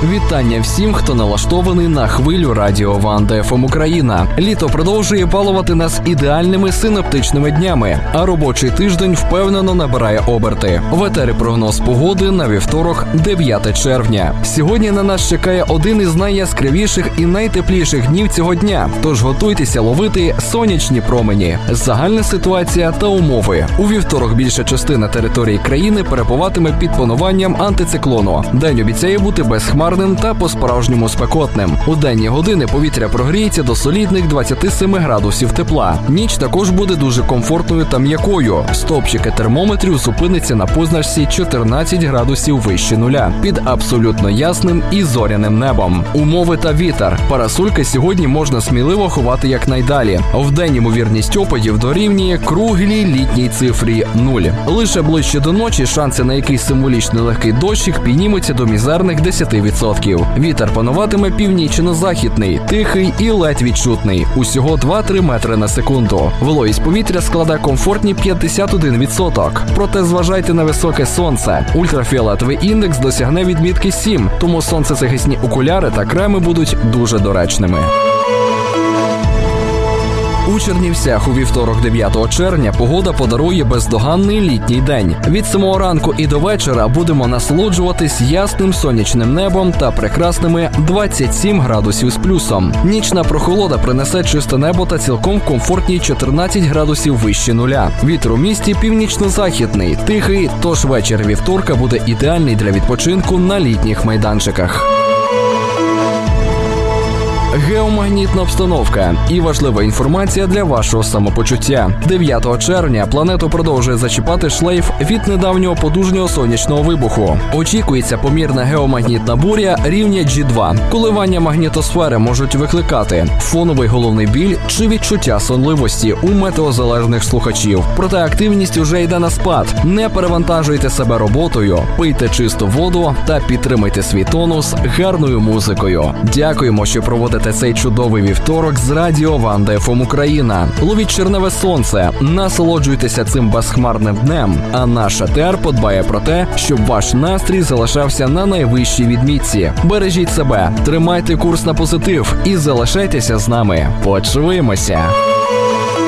Вітання всім, хто налаштований на хвилю радіо Ванда ФМ Україна. Літо продовжує балувати нас ідеальними синоптичними днями, а робочий тиждень впевнено набирає оберти. В етері прогноз погоди на вівторок, 9 червня. Сьогодні на нас чекає один із найяскравіших і найтепліших днів цього дня, тож готуйтеся ловити сонячні промені. Загальна ситуація та умови. У вівторок більша частина території країни перебуватиме під пануванням антициклону. День обіцяє бути безхмарним та по-справжньому спекотним. У денні години повітря прогріється до солідних 27 градусів тепла. Ніч також буде дуже комфортною та м'якою. Стовпчики термометрів зупиниться на позначці 14 градусів вище нуля, під абсолютно ясним і зоряним небом. Умови та вітер. Парасольки сьогодні можна сміливо ховати якнайдалі. Вдень ймовірність опадів дорівнює круглій літній цифрі 0. Лише ближче до ночі шанси на якийсь символічний легкий дощик піднімуться до мізерних 10%. Вітер пануватиме північно-західний, тихий і ледь відчутний. Усього 2-3 метри на секунду. Вологість повітря складає комфортні 51%. Проте зважайте на високе сонце. Ультрафіолетовий індекс досягне відмітки 7, тому сонцезахисні окуляри та креми будуть дуже доречними. У Чернівцях у вівторок 9 червня погода подарує бездоганний літній день. Від 7 ранку і до вечора будемо насолоджуватись ясним сонячним небом та прекрасними 27 градусів з плюсом. Нічна прохолода принесе чисте небо та цілком комфортні 14 градусів вище нуля. Вітер у місті північно-західний, тихий, тож вечір вівторка буде ідеальний для відпочинку на літніх майданчиках. Геомагнітна обстановка і важлива інформація для вашого самопочуття. 9 червня планету продовжує зачіпати шлейф від недавнього потужного сонячного вибуху. Очікується помірна геомагнітна буря рівня G2. Коливання магнітосфери можуть викликати фоновий головний біль чи відчуття сонливості у метеозалежних слухачів. Проте активність уже йде на спад. Не перевантажуйте себе роботою, пийте чисту воду та підтримайте свій тонус гарною музикою. Дякуємо, що проводите цей чудовий вівторок з радіо Ванда ФМ Україна. Ловіть черневе сонце, насолоджуйтеся цим безхмарним днем, а наш ЕТР подбає про те, щоб ваш настрій залишався на найвищій відмітці. Бережіть себе, тримайте курс на позитив і залишайтеся з нами. Почуємося!